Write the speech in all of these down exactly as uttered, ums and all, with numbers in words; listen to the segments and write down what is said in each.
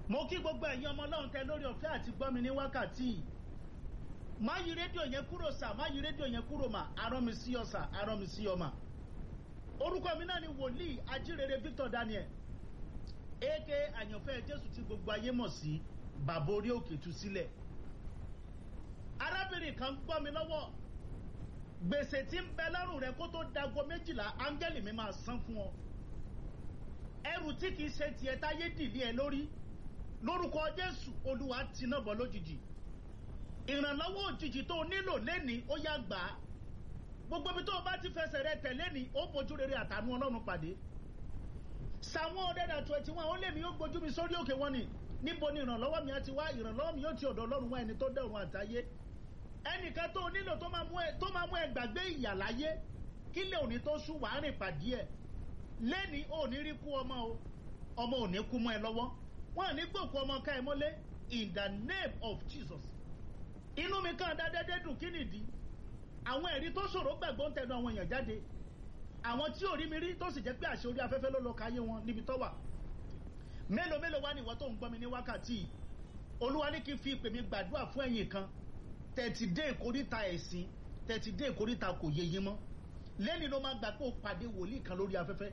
mo kí gbogbo ẹ̀yin ọmọ Ọlọ́run tẹ lórí ọ̀fẹ́ àti gbọ́ mi ní wákàtí. má yí rédíò yẹn kúrò sà, má yí rédíò yẹn kúrò mà, arán mi sí ọ sà, arán mi sí ọ mà. orúkọ mi náà ni wòlíì ajírere Victor Daniel aka àyànfẹ́ Jésù tí gbogbo ayé mọ̀ sí bàbá orí òkè tú sílẹ̀. arábìnrin kan gbọ́ mi lọ́wọ́, gbèsè tí ń bẹ lọ́rùn rẹ kó tó dago méjìlá áńgẹ́lì mi máa san fún ọ. ẹrù tí kìí ṣe tiẹ̀ táyé dìlé ẹ lórí, lórúkọ Jésù Olúwa ti náà bọ̀ lójijì. ìrànlọ́wọ́ òjijì tó nílò lẹ́ni ó yá gbà á. gbogbo ibi tó o bá ti fẹsẹ̀ rẹ tẹ̀lé ni ó bójú rere àtàánú Ọlọ́run pàdé. Psalm one hundred and twenty-one ó lé mi ó gbójú mi sórí òkè wọn ni, níbo ni ìrànlọ́wọ́ mi á ti wá? ìrànlọ́wọ́ mi yóò ti ọ̀dọ̀ Ọlọ́run wá, ẹni tó dá ọ̀run àtayé. ẹnìkan tó nílò tó máa mú ẹ tó máa mú ẹ gbàgbé ìyà láyé, kí lè òní tó sùn wàá rìn pàdé ẹ. lẹ́ni ò ní rí kú ọmọ o, ọmọ ò ní kú mọ́ ẹ lọ́wọ́, wọn ò ní gbòkú ọmọ ká ẹ mọ́lé in the name of Jesus. inú mi kàn dá dédé dùn, kí nìdí? àwọn ẹ̀rí tó ṣòro gbàgbọ́ ń tẹnu àwọn èèyàn jáde, àwọn tí ò rí mi rí tó sì jẹ́ pé àṣẹ orí afẹ́fẹ́ ló lọ káyé wọn níbi tó wà. mélòó mélòó wá ní ìwọ tó ń gbọ́ mi ní wákàtí? Olúwa ní kí n fi ìpè mi gbàdúrà fún ẹ̀yin kan tẹ̀tí dé ìkóríta ẹ̀sìn, tẹ̀tí dé ìkóríta kò yé yín mọ́. lẹ́ni ló máa gbà pé ó pàdé wòlíì kan lórí afẹ́fẹ́.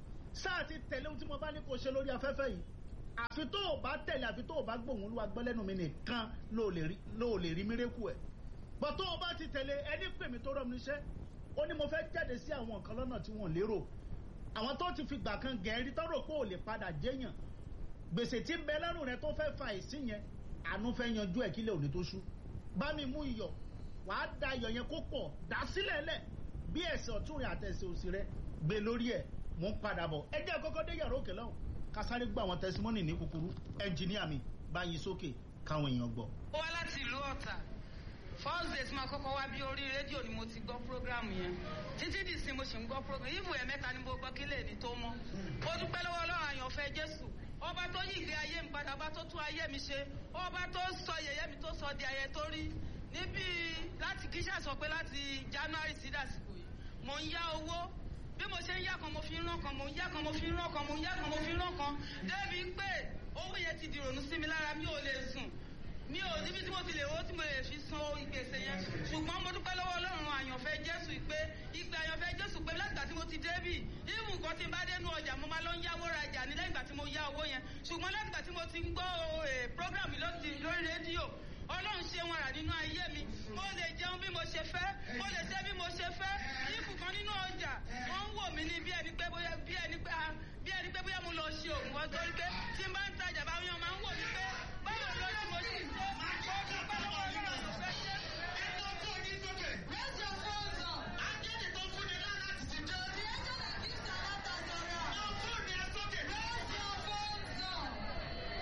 sáà ti tẹ̀lé ohun tí mo bá ní kó ṣe lórí afẹ́fẹ́ yìí, àfi tó o bá tẹ̀lé, àfi tó o bá gbóhùn Olúwa gbọ́ lẹ́nu mi nìkan ló lè rí mírèkù ẹ̀. bọ́ tó o bá ti tẹ̀lé, ẹni pè mí tó rọ̀ mí níṣẹ́, ó ní mo fẹ́ jáde sí àwọn nǹkan lọ́nà tí wọ́n lérò. àwọn tó ti fi gbà kan gẹ̀ẹ́rí tọ́rọ̀ pé ò lè padà jẹ́yàn, gbèsè tí ń bẹ lọ́rùn rẹ tó fẹ́ fa ìsí yẹn, àánú fẹ́ yanjú ẹ̀ kílẹ̀ òní tó ṣú. bá mi mú iyọ̀, wàá da iyọ̀ yẹn kó pọ̀, dà sílẹ̀ lẹ̀ bí ẹsẹ̀ ọ̀tún rẹ àtẹsẹ̀ òsì rẹ, gbé lórí ẹ̀, mò ń padà bọ̀. ẹ jẹ́ kọ́kọ́ dé yàrá òkè lọ́hùn ká sáré gbọ́ àwọn tẹsimọ́nì ní kúkúrú. ẹnjìníà mi bá yín sókè káwọn èèyàn gbọ́. ó wá láti ìlú Ọ̀tà. first day tí mo kọ́kọ́ wá bí orí rédíò ni mo ti gbọ́ program yẹn, títí dì sí mo sì ń gbọ́ program yìí. ìwé mẹ́ta ni mo gbọ́ kílẹ̀ ní tó mọ́. ó dúpẹ́ lọ́wọ́ Ọlọ́run àyànfẹ́ Jésù, ọba tó yí ìgbé ayé mi padà, ọba tó tún ayé mi ṣe, ọba tó sọ yẹ̀yẹ́ mi tó sọ di ayẹ tó rí. níbi láti kí sàsọ pé láti January sí dàsìkò yìí mo ń yá owó, bí mo ṣe ń yá kan mo fi ń rán kan, mo ń yá kan mo fi ń rán kan, mo ń yá kan mo fi ń rán kan, débi pé owó yẹn ti dìrònú sí mi lára, mi ò lè sùn, mi ò níbi tí mo ti lè owó tí mo lè fi san ìgbésẹ̀ yẹn. ṣùgbọ́n mo dúpẹ́ lọ́wọ́ Ọlọ́run àyànfẹ́ Jésù pé ìgbà àyànfẹ́ Jésù pé látìgbà tí mo ti débì, ìmù nǹkan tí n bá dénú ọjà mo máa lọ ń yáwó rajà ní lẹ́yìn ìgbà tí mo yá owó yẹn. ṣùgbọ́n látìgbà tí mo ti ń gbọ́ program lórí rédíò, Ọlọ́run ṣe wọn rà nínú ayé mi. mo lè jẹun bí mo ṣe fẹ́, mo lè ṣe bí mo ṣe fẹ́. ìfù kan nínú ọjà wọ́n ń wò mí ní bí ẹni pé bóyá bí ẹni pé bí ẹni pé bóyá mo lọ ṣe òògùn wọn, torí pé tí n bá ń tajà báwọn yẹn máa ń wò mí pé báwo ló ṣe mo ṣì ṣe. ó dúpẹ́ lọ́wọ́ Ọlọ́run tó fẹ́ ṣe. ẹ̀tọ́ tó ní sókè. Raise your hands up. Akéde tó fún ni lára ti ti jẹ́. The angel that gives the Lord has arrived. Náà fún ni ẹ sókè. Raise your hands up. Náà fún ni ẹ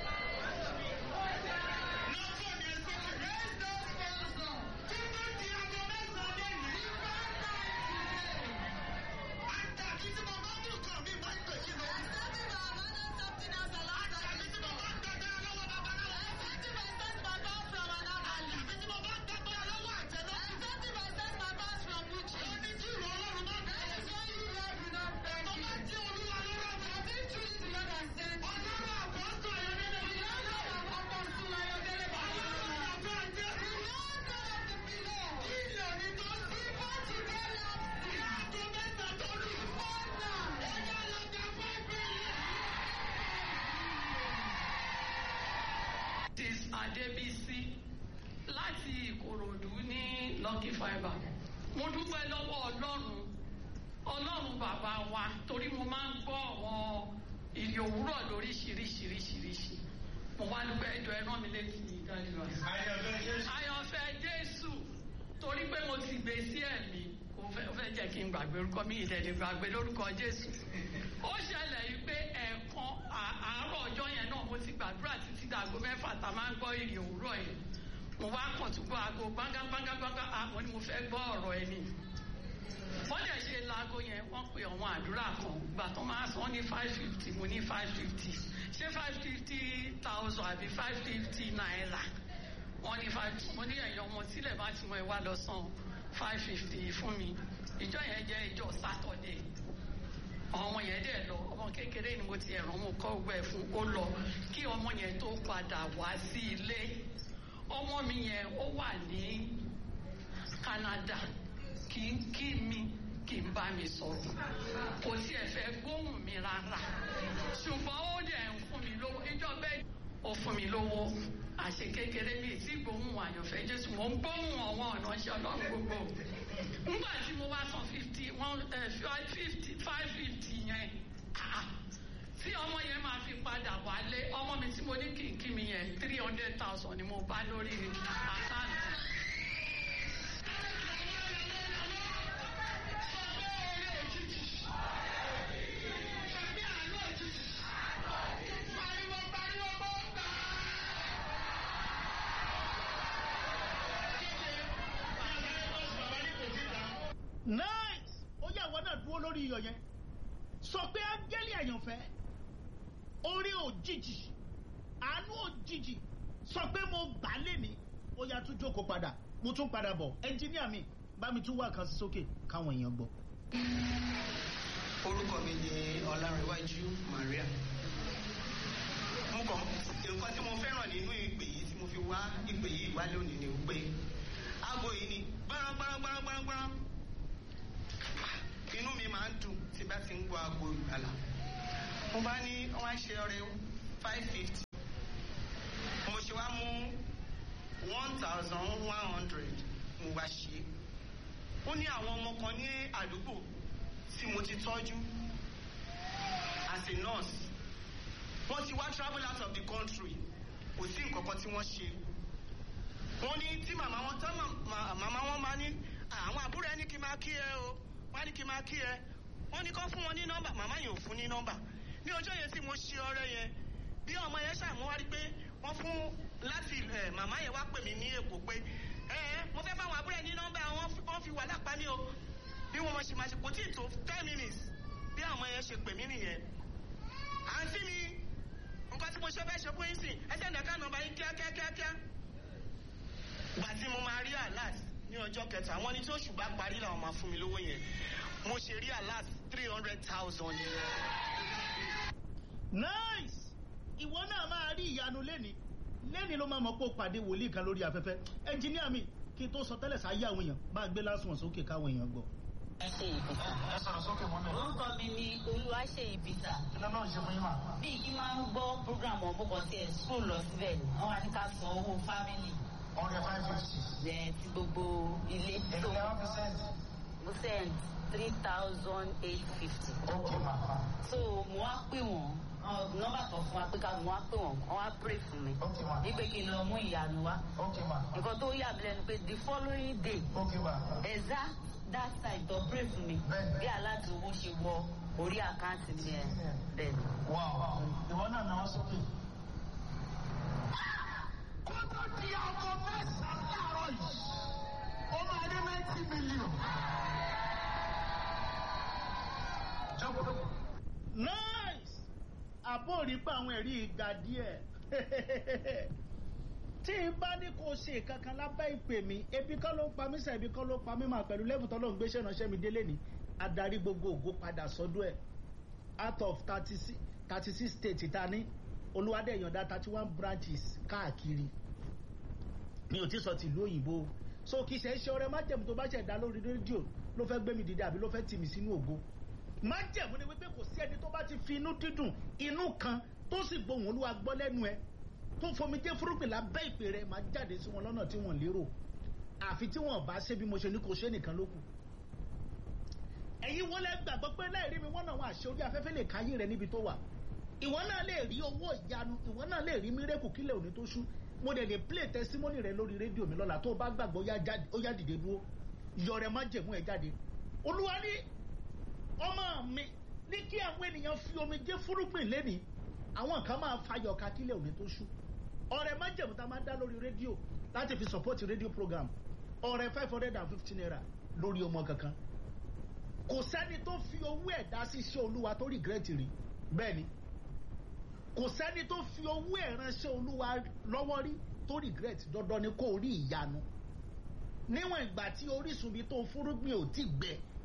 sókè. Raise those hands up. Títí di aago mẹ́sàn-án lé ní. Àtàkì tí mo bá dùn kàn mí máa ń pè sí lọ. Accepting my abandon something else along. Àtàkì tí mo bá ń gbàgbé lọ́wọ́ babaláwo. Accepting my sense my boss from another. Àtàkì tí mo bá ń gbàgbé lọ́wọ́ àjẹlọ́. Accepting my sense my boss from which. Ó ní tí ìwọ Ọlọ́run bá bẹ̀rẹ̀. That is why you love me not thank you. Tó bá tí Olúwa lọ́rọ̀ mi. I think truly the Lord has sent me. Ọlọ́run àkọ́sọ ayọ̀dẹ́lẹ̀. The Lord of Apostle ayọ̀dẹ́lẹ̀. Ọlọ́run àbẹ́ àjẹ́. The Lord of the below. Ilẹ̀ òní tó sí. People today love me. Ní aago mẹ́ta tó lù. Fọ́nà. Ó yá lọ gba five billion. Tis Adébísí láti Ìkòròdú ní Lucky Fibre. Mo dúpẹ́ lọ́wọ́ Ọlọ́run, Ọlọ́run bàbá wa, torí mo máa ń gbọ́ àwọn ìrì òwúrọ̀ lóríṣiríṣiríṣiríṣi. Mo wá dúpẹ́ ẹjọ́ ẹ rán mi létí ìdánilọ́. Àyànfẹ́ Jésù, torí pé mo ti gbé sí ẹ̀mí, kò fẹ́ jẹ́ kí n gbàgbé orúkọ mi, ìdẹ̀lẹ̀ gbàgbé lórúkọ Jésù. Ó ṣẹlẹ̀ yìí pé ẹ̀ẹ̀kan àárọ̀ ọjọ́ yẹn náà mo ti gbàdúrà títí dàgó mẹ́fà tá a máa ń gbọ́ ìrì òwúrọ̀ yẹn. Mo wá kàn tún gbọ́ aago gbángángángángángá, àwọn ni mo fẹ́ gbọ́ ọ̀rọ̀ ẹni. Wọ́n dẹ̀ ṣe laago yẹn, wọ́n pe àwọn àdúrà kan, gbà tó máa sọ ní five fifty, mo ní five fifty. Ṣé five fifty thousand àbí five fifty naira? Wọ́n ní five, mo ní ẹ̀yọ́ ọmọ sílẹ̀ bá ti mọ ẹ wá lọ san five fifty fún mi. Ìjọ yẹn jẹ́ ìjọ Sátọ̀dé. ọmọ yẹn dẹ̀ lọ ọmọ kékeré ni mo ti ẹ̀rọ mo kọ́ ọgbẹ́ fún ó lọ kí ọmọ yẹn tó padà wá sí ilé ọmọ mi yẹn ó wà ní Canada kì í kí mi kì í bá mi sọ̀rọ̀ kò tiẹ̀ fẹ́ gbóhùn mi rárá ṣùgbọ́n ó dẹ̀ ń fún mi lówó ìjọba ó fún mi lówó àṣẹ kékeré bíi tí gbóhùn àyànfẹ́ Jésù mo ń gbóhùn àwọn ọ̀nà ṣe ọlọ́run gbogbo nígbà tí mo wá san fifty one fifty five fifty yẹn tí ọmọ yẹn máa fi padà wálé ọmọ mi tí mo ní kí n kí mi yẹn three hundred thousand ni mo bá lórí àkáǹtì. Nice. Ó yá ìwọ náà dúró lórí iyọ̀ yẹn. Sọ pé áńgẹ́lì àyànfẹ́. Orí òjijì. Àánú òjijì. Sọ pé mo gbà léni. Ó yá tún jókòó padà. Mo tún padà bọ̀. Ẹnjíníà mi bá mi tún wá kan sí sókè káwọn èèyàn gbọ́. Orúkọ mi ni Ọlárẹ̀wájú Maria. Mo kàn nǹkan tí mo fẹ́ràn nínú ìpè yìí tí mo fi wá ìpè yìí wá lónìí ni pé aago yìí ni gbárangbárangbárangbáran. Inú mi máa ń dùn tí bá ti ń gbọ́ aago ìgbàlà. Mo bá ní wọ́n á ṣe ọrẹ five fifty. Mo ṣe wá mú one thousand one hundred mo wá ṣe. Ó ní àwọn ọmọ kan ní àdúgbò tí mo ti tọ́jú as a nurse. Wọ́n ti wá travel out of the country. Kò sí nǹkan kan tí wọ́n ṣe. Wọ́n ní tí màmá wọn tán màmá wọn máa ní àwọn àbúrò ẹni kí n máa kí ẹ o. Wọ́n ní kí n máa kí ẹ. Wọ́n ní kó fún wọn ní nọ́mbà. Màmá yẹn ò fún ní nọ́mbà. Ní ọjọ́ yẹn tí mo ṣe ọrẹ yẹn bí ọmọ yẹn ṣàmú wá rí pé wọ́n fún láti màmá yẹn wá pè mí ní Èkó pé ẹ mo fẹ́ fáwọn àbúrò ẹ ní nọ́mbà wọ́n fi wà lápá mi o. Bí wọ́n ṣe máa ṣe kò tí ì tó ten minutes bí àwọn yẹn ṣe pè mí nìyẹn. Àǹtí mi nǹkan tí mo ṣe fẹ́ ṣe fún yín sìn ẹ sẹ́ni ẹ̀ka nọ́mbà yín kíákíákíá. Ìgbà tí mo máa rí alert ní ọjọ́ kẹta wọ́n ní tí oṣù bá parí làwọn máa fún mi lówó yẹn. Mo ṣe rí alert three hundred thousand. Nice. Ìwọ náà máa rí ìyanu lẹ́ni lẹ́ni ló máa mọ̀ pé ó pàdé wòlíì kan lórí afẹ́fẹ́. Ẹnjíníà mi kí n tó sọ tẹ́lẹ̀ sáyé àwọn èèyàn bá gbé lásùn sókè káwọn èèyàn gbọ́. Ẹ ṣe ìbìtà. Ẹ sọ̀rọ̀ sókè mọ́ mi. Orúkọ mi ni Olúwaṣeyì Peter. Kí ló náà ṣe fún yín mà? Bí kí máa ń gbọ́ program ọ̀bùkọ̀ tí ẹ̀ school lọ síbẹ̀ ni wọ́n wá ní ká san owó family. Ọ̀rẹ́ five fifty. Ẹ̀ ti gbogbo ilé. Èlò lẹ́wọ́n fi send. Mo send three thousand eight fifty. Okay ma. So mo wá pè wọ́n nọ́mbà kan fún wa pé ká mo wá pè wọ́n wọ́n wá pray fún mi. Okay ma. Wípé kí n lọ mú ìyanu wá. Okay ma. Nǹkan tó yà mí lẹ́nu pé the following day. Okay ma. Exact that time tó pray fún mi. Bí aláàtì owó ṣe wọ orí àkáǹtì mi ẹ̀ bẹ́ẹ̀ ni. Wow. Ìwọ náà náà sókè. Kótó di aago mẹ́sàn-án láàárọ̀ yìí, ó máa ní ninety million. Nice. Àbó rí pé àwọn ẹ̀rí ìgbà díẹ̀. Tí n bá ní kó ṣe kankan lábẹ́ ìpè mi, ebi kọ́ ló ń pa mí sẹ́, ebi kọ́ ló ń pa mí mà pẹ̀lú lẹ́bù tó ló ń gbé ṣẹ́ránṣẹ́ mi délé ni. Adarí gbogbo ògo padà sọ́dọ̀ ẹ̀. Out of thirty six thirty six states ta ní Olúwadé yọ̀ǹda thirty one branches káàkiri. Mi ò tí sọ tìlú òyìnbó. So kì í ṣe ṣe ọrẹ májẹ̀mú tó bá ṣẹ̀ dá lórí rédíò ló fẹ́ gbé mi dìde àbí ló fẹ́ tì mí sínú ògo. Májẹ̀mú ni wípé kò sí ẹni tó bá ti fi inú dídùn inú kan tó sì gbohùn Olúwa gbọ́ lẹ́nu ẹ tó fomi jẹ́ fúrúgbìn lábẹ́ ìpè rẹ̀ máa jáde sí wọn lọ́nà tí wọ́n lérò àfi tí wọ́n bá ṣe bí mo ṣe ní kò ṣe nìkan ló kù. Ẹ̀yin wọ́n lẹ gbàgbọ́ pé láì rí mi wọ́n náà wọn àṣẹ orí afẹ́fẹ́ lè káyé rẹ níbi tó wà. Ìwọ náà lè rí owó ìyanu, ìwọ náà lè rí mírèkù kílẹ̀ òní tó ṣú. Mo dẹ̀ lè play testimony rẹ lórí rédíò mi lọ́la tó o bá gbàgbọ́ ó yá dìde dúró yọ rẹ má jẹ̀mú ẹ jáde. Olúwa ní ọmọ mi ní kí àwọn ènìyàn fi omi jẹ́ fúrúgbìn lẹ́ni àwọn kan máa fayọ̀ ká kílẹ̀ òní tó ṣú. Ọrẹ má jẹ̀mú tá a máa dá lórí rédíò láti fi support rédíò program ọrẹ five hundred and fifty naira lórí ọmọ kankan. Kò sẹ́ni tó fi owó ẹ̀ dá sí iṣẹ́ Olúwa tó regret rí bẹ́ẹ̀ ni kò sẹ́ni tó fi owó ẹ̀ ránṣẹ́ Olúwa lọ́wọ́ rí tó regret dandan ni kò rí ìyanu níwọ̀n ìgbà tí orísun bí tó fúrúgbìn ò tí gbẹ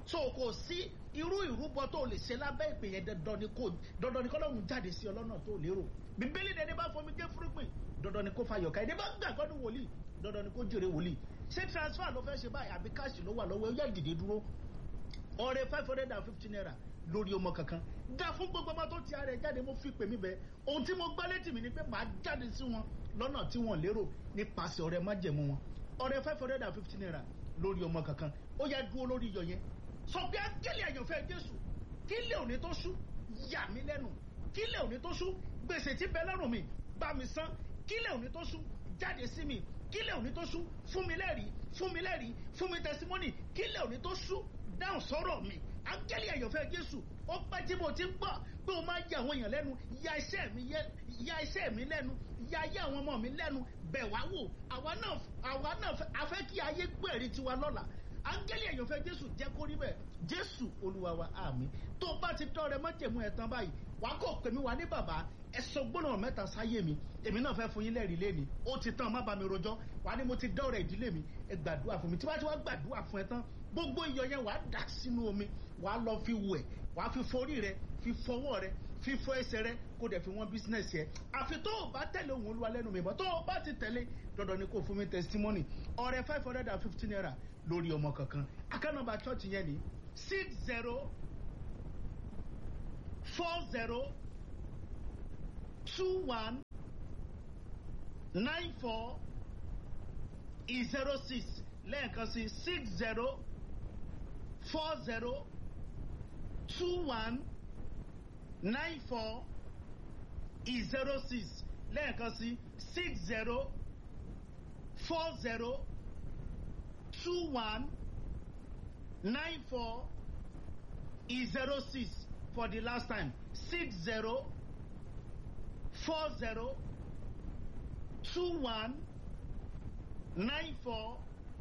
so kò sí irú ìrúbọ tó lè ṣe lábẹ́ ìpè yẹn dandan ni kò dandan ni kọ́lọ́run jáde sí ọlọ́nà tó lérò bíbélì dẹni bá fomi gé fúrúgbìn dandan ni kó fayọ̀ ká ẹni bá gbàgbọ́ ní wòlíì dandan ni kó jèrè wòlíì ṣé transfer ló fẹ́ ṣe báyìí àbí káàṣì ló wà lọ́wọ́ ẹ yá ìdìde dúró ọrẹ five hundred and fifty naira lórí ọmọ kankan dá fún gbogbo ọmọ tó ti ara ẹ jáde mo fi pè mí bẹ ohun tí mo gbá létí mi ni pé màá jáde sí wọn lọ́nà tí wọ́n lérò nípasẹ̀ ọrẹ májẹ̀mú wọn ọrẹ five hundred and fifty naira lórí ọmọ kankan ó yá dúró lórí iyọ̀ yẹn sọ pé áńgẹ́lì àyànfẹ́ Jésù kí lè òní tó ṣú yà mí lẹ́nu kí lè òní tó ṣú gbèsè tí bẹ lọ́rùn mi bá mi san kí lè òní tó ṣú jáde sí mi kí lè òní tó ṣú fún mi lẹ́rìí fún mi lẹ́rìí fún mi tẹsímọ́nì kí lè òní tó ṣú dáhùn sọ̀rọ̀ mi áńgẹ́lì àyànfẹ́ Jésù ó pẹ́ tí mo ti ń gbọ́ pé o máa yà àwọn èèyàn lẹ́nu ya iṣẹ́ mi ya iṣẹ́ mi lẹ́nu ya ayé àwọn ọmọ mi lẹ́nu bẹ̀ wá wò àwa náà àwa náà a fẹ́ kí ayé gbẹ̀rí tiwa lọ́la áńgẹ́lì àyànfẹ́ Jésù jẹ́ kó rí bẹ́ẹ̀ Jésù Olúwa wa àmín tó bá ti tọ́ rẹ mọ́jẹ̀mú ẹ̀ tán báyìí wàá kò pè mí wá ní bàbá ẹ sọ gbóná mẹ́ta sáyé mi èmi náà fẹ́ fún yín lẹ́rìí lẹ́ni ó ti tán má bá mi rojọ́ wàá ní mo ti dọ́rẹ̀ ìdílé mi ẹ gbàdúrà fún mi tí wàá ti wá gbàdúrà fún ẹ tán gbogbo iyọ̀ yẹn wàá dà sínú omi wàá lọ fi wẹ̀ wàá fi forí rẹ fi fọwọ́ rẹ fi fọ ẹsẹ̀ rẹ kó dẹ̀ fi wọ́n bísínẹ́sì ẹ àfi tó o bá tẹ̀lé òun Olúwa lẹ́nu mi bọ́ tó o bá ti tẹ̀lé dandan ni kò fún mi testimony ọrẹ five hundred and fifty naira lórí ọmọ kankan akánàbà church yẹn ni six zero four zero two one nine four zero six lẹ́ẹ̀kan sí six zero four zero two one nine four zero six lẹ́ẹ̀kan sí six zero four zero two one nine four zero six for the last time six zero four zero two one nine four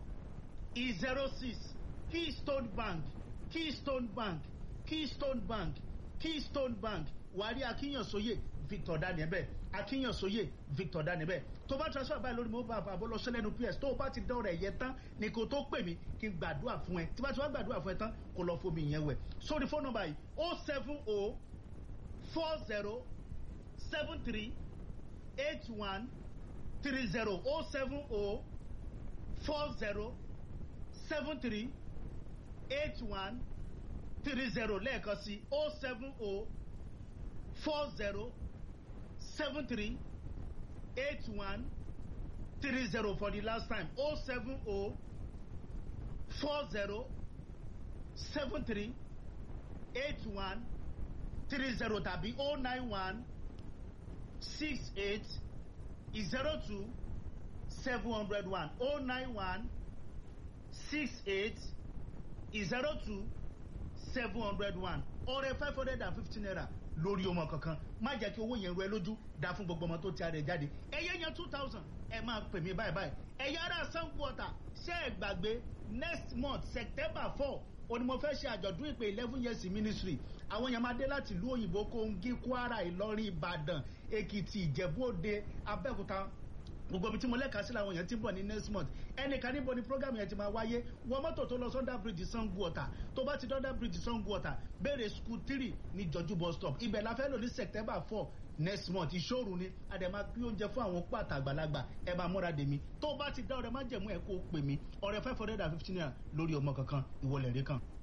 zero six Keystone Bank Keystone Bank Keystone Bank Keystone Bank wàrí Akínyànsóyè Victor Daniel Akínyànsóyè Victor Daniel tó bá transfer báyìí lórí mo bá àbọ̀ lọ sẹ́lẹ̀nu P S tó bá ti dán rẹ̀ yẹ tán ni kò tó pè mí kí n gbàdúrà fún ẹ tí bá ti wá gbàdúrà fún ẹ tán kò lọ fún mi ìyẹn wẹ̀ sórí fóònù nọ́mbà yìí o seven o four zero seven three eight one three zero o seven o four zero seven three eight one three zero lẹ́ẹ̀kan sí o seven o four zero seven three eight one three zero for the last time o seven o four zero seven three eight one three zero tàbí o nine one six eight zero two seven hundred one o nine one six eight zero two seven hundred one ọrẹ five hundred and fifty naira lórí ọmọ kankan má jẹ́ kí owó yẹn ru ẹ lójú dá fún gbogbo ọmọ tó ti ara ẹ jáde ẹyẹ yẹn two thousand ẹ máa pè mí báyìí báyìí ẹ̀yà ara Sango Ọ̀tà ṣé ẹ gbàgbé next month September four òní mo fẹ́ ṣe àjọ̀dún ìpè eleven years ministry àwọn èèyàn máa dé láti ìlú òyìnbó Kogi Kwara Ìlọrin Ìbàdàn Èkìtì Ìjẹ̀bú Òde Abẹ́òkúta gbogbo ibi tí mo lẹ́ka sí làwọn èèyàn ti ń bọ̀ ní next month ẹnìkan níbo ni program yẹn ti máa wáyé wọ mọ́tò tó lọ sọ́ndà bridge Sango Ọ̀tà tó bá ti dọ́ndà bridge Sango Ọ̀tà béèrè school three ní Jọjú bus stop ibẹ̀ la fẹ́ lò ní September four next month ìṣòro ni àdèmà pín oúnjẹ fún àwọn pàtà àgbàlagbà ẹ máa múra dèmí tó bá ti dá ọrẹ má jẹ̀mú ẹ kó o pè mí ọrẹ five hundred and fifty naira lórí ọmọ kankan ìwọlẹ̀ rẹ kan.